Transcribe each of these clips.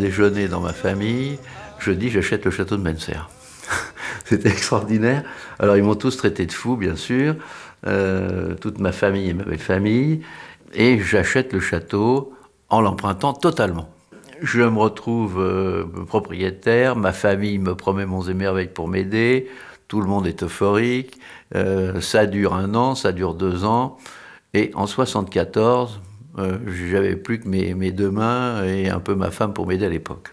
déjeuner dans ma famille, je dis j'achète le château de Menser. C'était extraordinaire. Alors ils m'ont tous traité de fou, bien sûr, toute ma famille et ma belle famille, et j'achète le château en l'empruntant totalement. Je me retrouve propriétaire, ma famille me promet monts et merveilles pour m'aider, tout le monde est euphorique, ça dure 1 an, ça dure 2 ans, et en 74, j'avais plus que mes 2 mains et un peu ma femme pour m'aider à l'époque.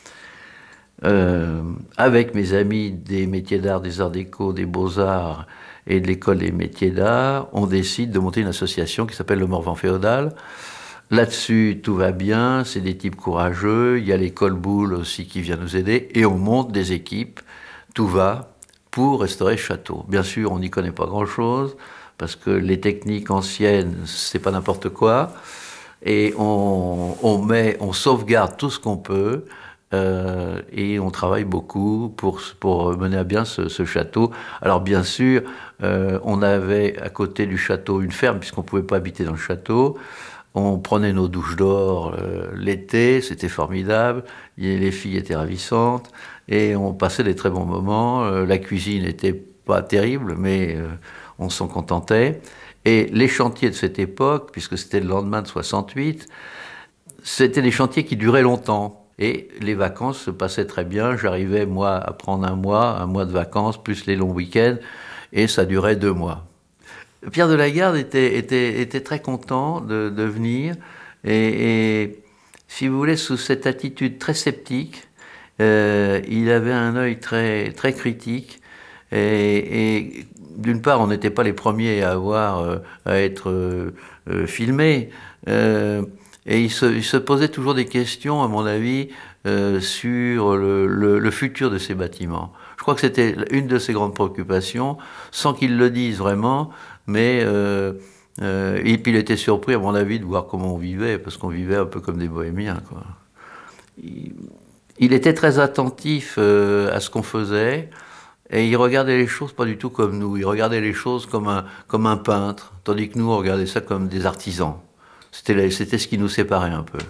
Avec mes amis des métiers d'art, des arts déco, des beaux-arts et de l'école des métiers d'art, on décide de monter une association qui s'appelle le Morvan Féodal. Là-dessus, tout va bien, c'est des types courageux, il y a l'école Boulle aussi qui vient nous aider, et on monte des équipes, tout va, pour restaurer ce château. Bien sûr, on n'y connaît pas grand-chose, parce que les techniques anciennes, c'est pas n'importe quoi, et on sauvegarde tout ce qu'on peut, et on travaille beaucoup pour mener à bien ce château. Alors bien sûr, on avait à côté du château une ferme, puisqu'on ne pouvait pas habiter dans le château. On prenait nos douches d'or l'été, c'était formidable, les filles étaient ravissantes, et on passait des très bons moments. La cuisine n'était pas terrible, mais on s'en contentait. Et les chantiers de cette époque, puisque c'était le lendemain de 68, c'était des chantiers qui duraient longtemps. Et les vacances se passaient très bien. J'arrivais, moi, à prendre un mois de vacances, plus les longs week-ends, et ça durait 2 mois. Pierre de la Garde était très content de venir, et si vous voulez, sous cette attitude très sceptique, il avait un œil très, très critique, et d'une part, on n'était pas les premiers à être filmés, et il se posait toujours des questions, à mon avis, sur le futur de ces bâtiments. Je crois que c'était une de ses grandes préoccupations, sans qu'il le dise vraiment, mais et puis il était surpris, à mon avis, de voir comment on vivait, parce qu'on vivait un peu comme des bohémiens, quoi. Il était très attentif à ce qu'on faisait, et il regardait les choses pas du tout comme nous. Il regardait les choses comme un peintre, tandis que nous, on regardait ça comme des artisans. C'était ce qui nous séparait un peu.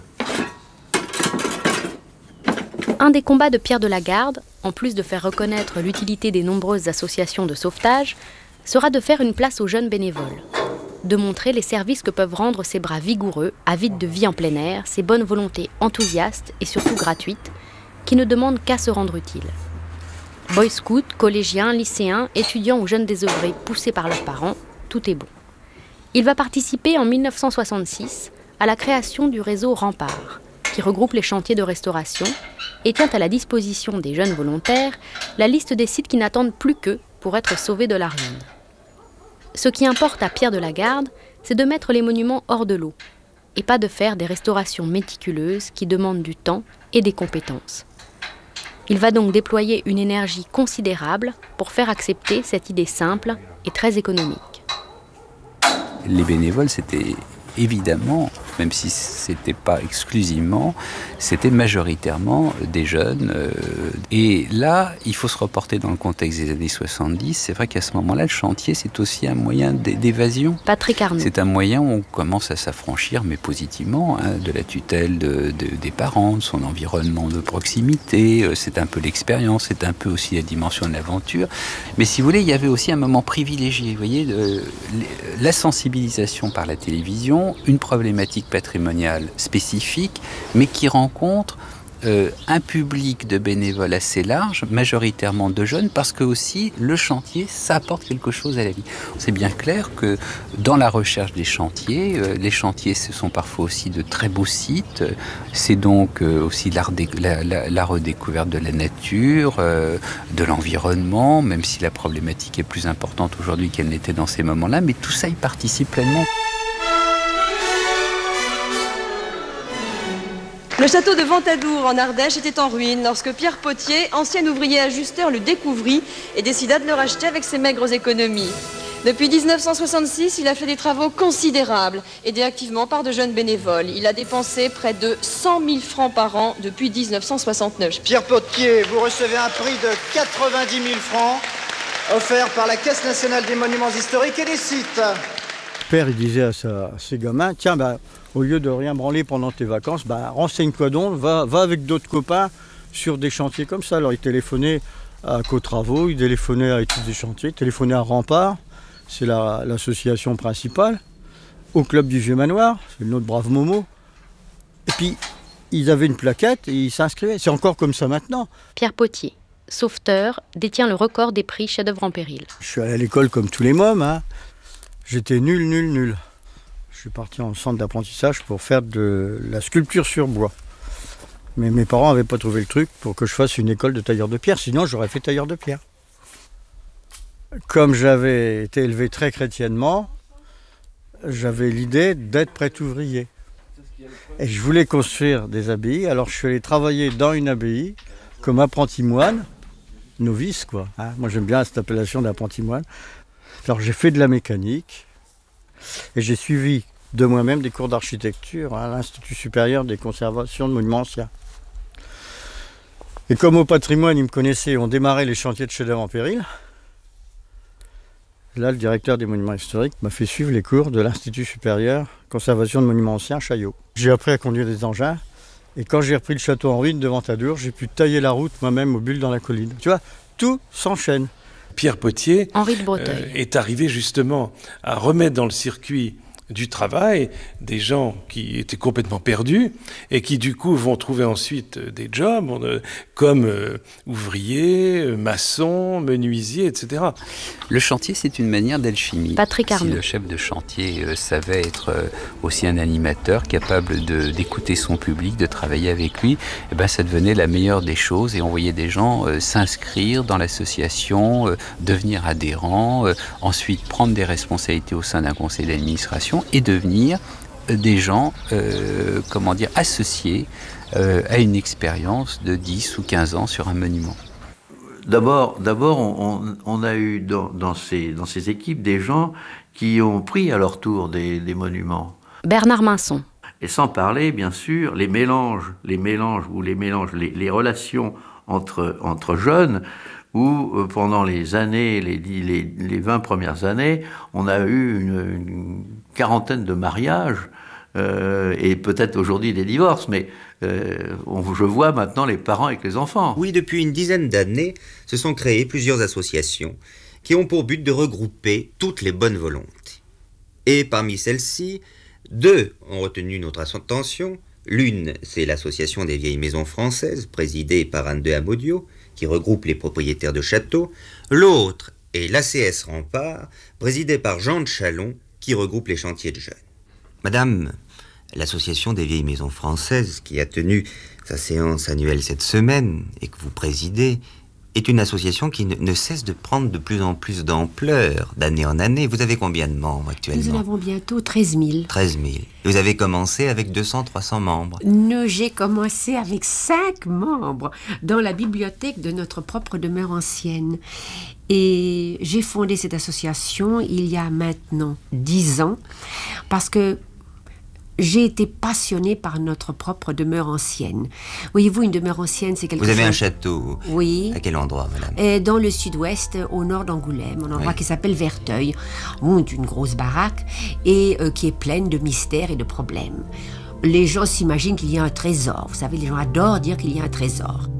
Un des combats de Pierre de la Garde, en plus de faire reconnaître l'utilité des nombreuses associations de sauvetage, sera de faire une place aux jeunes bénévoles, de montrer les services que peuvent rendre ces bras vigoureux, avides de vie en plein air, ces bonnes volontés enthousiastes et surtout gratuites, qui ne demandent qu'à se rendre utiles. Boy scouts, collégiens, lycéens, étudiants ou jeunes désœuvrés poussés par leurs parents, tout est bon. Il va participer en 1966 à la création du réseau Rempart, qui regroupe les chantiers de restauration et tient à la disposition des jeunes volontaires la liste des sites qui n'attendent plus qu'eux pour être sauvés de la ruine. Ce qui importe à Pierre de la Garde, c'est de mettre les monuments hors de l'eau et pas de faire des restaurations méticuleuses qui demandent du temps et des compétences. Il va donc déployer une énergie considérable pour faire accepter cette idée simple et très économique. Les bénévoles, c'était évidemment, même si c'était pas exclusivement, c'était majoritairement des jeunes. Et là, il faut se reporter dans le contexte des années 70. C'est vrai qu'à ce moment-là, le chantier, c'est aussi un moyen d'évasion. Patrick Arnaud. C'est un moyen où on commence à s'affranchir, mais positivement, de la tutelle des parents, de son environnement de proximité. C'est un peu l'expérience, c'est un peu aussi la dimension de l'aventure. Mais si vous voulez, il y avait aussi un moment privilégié. Vous voyez, la sensibilisation par la télévision, une problématique patrimoniale spécifique, mais qui rencontre un public de bénévoles assez large, majoritairement de jeunes, parce que aussi le chantier, ça apporte quelque chose à la vie. C'est bien clair que dans la recherche des chantiers, les chantiers, ce sont parfois aussi de très beaux sites. C'est donc aussi la redécouverte de la nature, de l'environnement, même si la problématique est plus importante aujourd'hui qu'elle n'était dans ces moments-là, mais tout ça y participe pleinement. Le château de Ventadour en Ardèche était en ruine lorsque Pierre Potier, ancien ouvrier ajusteur, le découvrit et décida de le racheter avec ses maigres économies. Depuis 1966, il a fait des travaux considérables, aidé activement par de jeunes bénévoles. Il a dépensé près de 100 000 francs par an depuis 1969. Pierre Potier, vous recevez un prix de 90 000 francs offert par la Caisse nationale des monuments historiques et des sites. père, il disait à ses gamins, tiens, au lieu de rien branler pendant tes vacances, renseigne-toi donc, va avec d'autres copains sur des chantiers comme ça. Alors il téléphonait à Co-Travaux, il téléphonait à Études des chantiers, il téléphonait à Rempart, c'est l'association principale, au club du Vieux Manoir, c'est notre brave Momo. Et puis, ils avaient une plaquette et ils s'inscrivaient. C'est encore comme ça maintenant. Pierre Potier, sauveteur, détient le record des prix chef-d'œuvre en péril. Je suis allé à l'école comme tous les mômes, hein. J'étais nul. Je suis parti en centre d'apprentissage pour faire de la sculpture sur bois. Mais mes parents n'avaient pas trouvé le truc pour que je fasse une école de tailleur de pierre, sinon j'aurais fait tailleur de pierre. Comme j'avais été élevé très chrétiennement, j'avais l'idée d'être prêtre ouvrier. Et je voulais construire des abbayes, alors je suis allé travailler dans une abbaye comme apprenti moine, novice quoi. Hein. Moi j'aime bien cette appellation d'apprenti moine. Alors j'ai fait de la mécanique et j'ai suivi de moi-même des cours d'architecture à l'Institut supérieur des conservations de monuments anciens. Et comme au patrimoine, ils me connaissaient, on démarrait les chantiers de chef-d'œuvre en péril. Là, le directeur des monuments historiques m'a fait suivre les cours de l'Institut supérieur conservation de monuments anciens, Chaillot. J'ai appris à conduire des engins et quand j'ai repris le château en ruine de Ventadour, j'ai pu tailler la route moi-même aux bulles dans la colline. Tu vois, tout s'enchaîne. Pierre Potier Henri de Breteuil est arrivé justement à remettre dans le circuit du travail des gens qui étaient complètement perdus et qui du coup vont trouver ensuite des jobs comme ouvriers, maçons, menuisiers, etc. Le chantier, c'est une manière d'alchimie. Patrick Arnaud. Si le chef de chantier savait être aussi un animateur capable d'écouter son public, de travailler avec lui, ça devenait la meilleure des choses et on voyait des gens s'inscrire dans l'association, devenir adhérents, ensuite prendre des responsabilités au sein d'un conseil d'administration et devenir des gens, associés à une expérience de 10 ou 15 ans sur un monument. D'abord, on a eu dans ces équipes des gens qui ont pris à leur tour des monuments. Bernard Minson. Et sans parler, bien sûr, les relations entre jeunes, où pendant les années, les 20 premières années, on a eu une quarantaine de mariages, et peut-être aujourd'hui des divorces, mais je vois maintenant les parents avec les enfants. Oui, depuis une dizaine d'années, se sont créées plusieurs associations qui ont pour but de regrouper toutes les bonnes volontés. Et parmi celles-ci, 2 ont retenu notre attention. L'une, c'est l'association des vieilles maisons françaises, présidée par Anne de Amaudio, qui regroupe les propriétaires de châteaux. L'autre est l'ACS Rempart, présidée par Jean de Chalon, qui regroupe les chantiers de jeunes. Madame, l'association des vieilles maisons françaises, qui a tenu sa séance annuelle cette semaine et que vous présidez, est une association qui ne cesse de prendre de plus en plus d'ampleur, d'année en année. Vous avez combien de membres actuellement ? Nous en avons bientôt 13 000. 13 000. Et vous avez commencé avec 200-300 membres. J'ai commencé avec 5 membres dans la bibliothèque de notre propre demeure ancienne. Et j'ai fondé cette association il y a maintenant 10 ans parce que j'ai été passionnée par notre propre demeure ancienne. Voyez-vous, une demeure ancienne, c'est quelque chose... Vous avez un château. Oui. À quel endroit, madame ? Dans le sud-ouest, au nord d'Angoulême, un endroit qui s'appelle Verteuil. Une grosse baraque et qui est pleine de mystères et de problèmes. Les gens s'imaginent qu'il y a un trésor. Vous savez, les gens adorent dire qu'il y a un trésor.